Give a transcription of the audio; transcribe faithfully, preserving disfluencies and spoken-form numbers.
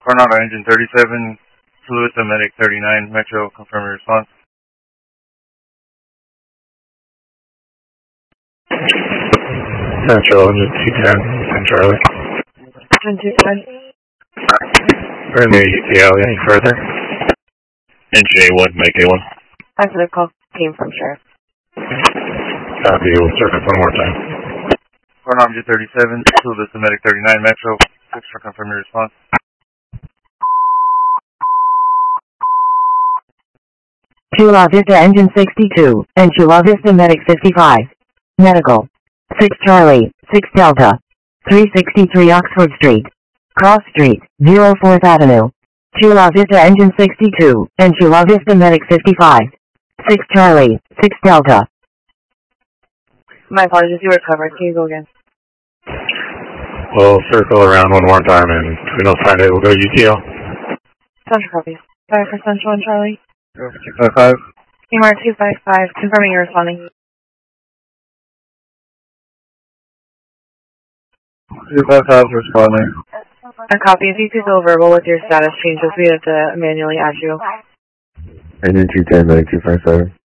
Coronado Engine thirty-seven, Fluid to Medic thirty-nine, Metro, confirm your response. Metro, Engine two ten, and Charlie. Engine two ten. We're in the U T L, any further? Engine A one, Medic A one. Positive call came from Sheriff. Copy, we'll circle one more time. Coronado Engine thirty-seven, Fluid to Medic thirty-nine, Metro, six for confirm your response. Chula Vista Engine sixty-two, and Chula Vista Medic fifty-five. Medical. six Charlie, six Delta. three sixty-three Oxford Street. Cross Street, zero fourth Avenue. Chula Vista Engine sixty-two, and Chula Vista Medic fifty-five. six Charlie, six Delta. My apologies, you were covered. Can you go again? We'll circle around one more time, and if we don't find it, we'll go U T L. Central copy. five for Central and Charlie. two five five. E M R two five five, confirming you're responding. two five five responding. A copy. If you could go verbal with your status changes, we have to manually add you. Engine two ten, Medic two five seven.